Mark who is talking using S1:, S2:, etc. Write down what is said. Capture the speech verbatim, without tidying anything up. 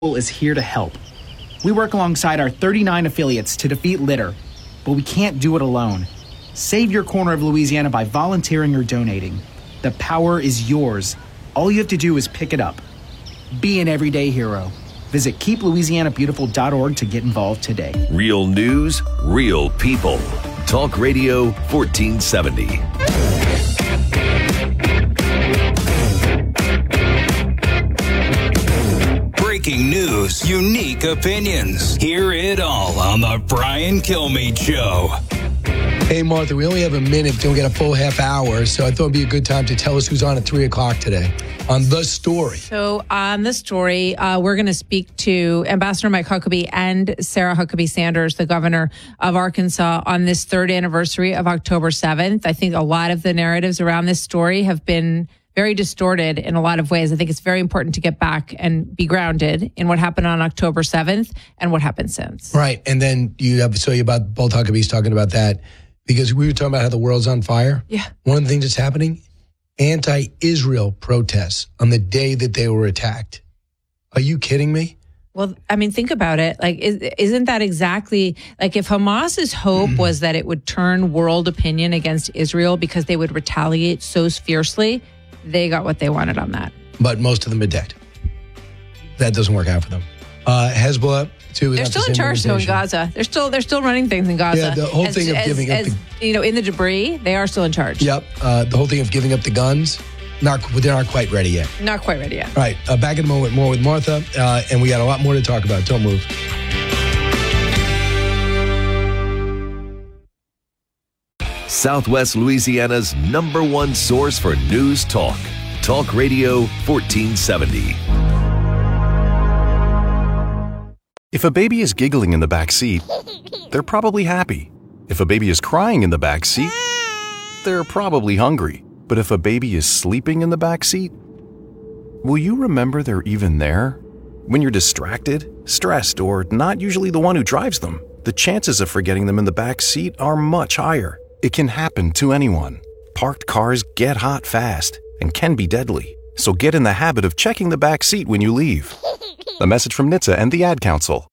S1: is here to help. We work alongside our thirty-nine affiliates to defeat litter, but we can't do it alone. Save your corner of Louisiana by volunteering or donating. The power is yours. All you have to do is pick it up. Be an everyday hero. Visit keep louisiana beautiful dot org to get involved today.
S2: Real news, real people. Talk Radio fourteen seventy.
S3: Breaking news, unique opinions. Hear it all on the Brian Kilmeade Show.
S4: Hey, Martha, we only have a minute, don't get a full half hour, so I thought it'd be a good time to tell us who's on at three o'clock today on The Story.
S5: So on The Story, uh, we're going to speak to Ambassador Mike Huckabee and Sarah Huckabee Sanders, the governor of Arkansas, on this third anniversary of October seventh. I think a lot of the narratives around this story have been very distorted in a lot of ways. I think it's very important to get back and be grounded in what happened on October seventh and what happened since.
S4: Right, and then you have, so you about both Huckabees talking about that, because we were talking about how the world's on fire.
S5: Yeah.
S4: One of the things that's happening, anti-Israel protests on the day that they were attacked. Are you kidding me?
S5: Well, I mean, think about it. Like, is, isn't that exactly, like if Hamas's hope was that it would turn world opinion against Israel because they would retaliate so fiercely, they got what they wanted on that.
S4: But most of them are dead. That doesn't work out for them. Uh, Hezbollah, too.
S5: They're still in charge, though, in Gaza. They're still they're still running things in Gaza.
S4: Yeah, the whole
S5: as,
S4: thing of
S5: as,
S4: giving up
S5: as,
S4: the,
S5: you know, in the debris, they are still in charge.
S4: Yep. Uh, the whole thing of giving up the guns, not they're not quite ready yet.
S5: Not quite ready yet.
S4: All right. Uh, back in a moment, more with Martha, uh, and we got a lot more to talk about. Don't move.
S2: Southwest Louisiana's number one source for news talk. Talk Radio fourteen seventy.
S6: If a baby is giggling in the back seat, they're probably happy. If a baby is crying in the back seat, they're probably hungry. But if a baby is sleeping in the back seat, will you remember they're even there? When you're distracted, stressed, or not usually the one who drives them, the chances of forgetting them in the back seat are much higher. It can happen to anyone. Parked cars get hot fast and can be deadly. So get in the habit of checking the back seat when you leave. A message from N H T S A and the Ad Council.